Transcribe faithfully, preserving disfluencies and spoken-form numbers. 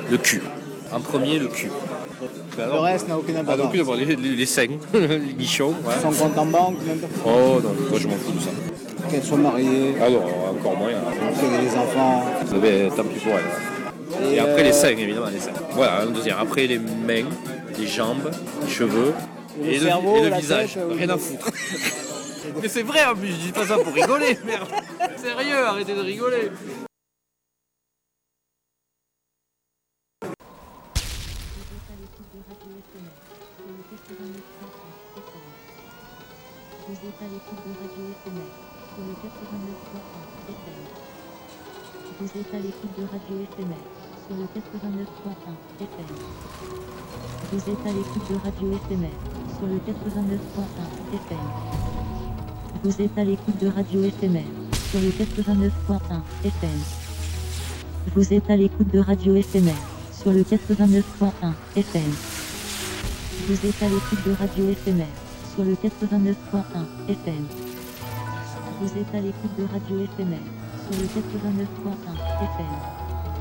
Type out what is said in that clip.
Le cul. En premier, le cul. Le reste n'a aucune Ah, importance. donc, d'abord, les, les, les seins, les nichons. Ouais. Son compte en banque, n'importe Oh non, moi je m'en fous de ça. quoi. Qu'elle soit mariée, Ah non, encore moins. qu'elle ait des enfants. Eh ben, tant pis pour elle. Et, Et, après euh, les seins, évidemment, les seins. Voilà, un deuxième. Après les mains, les jambes, les cheveux Et le et, cerveau, et le la visage. tête, Rien euh, à foutre. Mais c'est vrai en plus, je dis pas ça pour rigoler, merde. Sérieux, arrêtez de rigoler. Vous êtes à l'écoute de Radio F M R sur le quatre-vingt-neuf point un F M. Vous êtes à l'écoute de Radio F M R sur le quatre-vingt-neuf point un F M. Vous êtes à l'écoute de Radio F M R sur le quatre-vingt-neuf point un F M. Vous êtes à l'écoute de Radio F M R sur le quatre-vingt-neuf point un F M. Vous êtes à l'écoute de Radio F M R sur le quatre-vingt-neuf point un F M. Vous êtes à l'écoute de Radio F M R sur le quatre-vingt-neuf point un F M. Vous êtes à l'écoute de Radio F M R sur le quatre-vingt-neuf point un F M.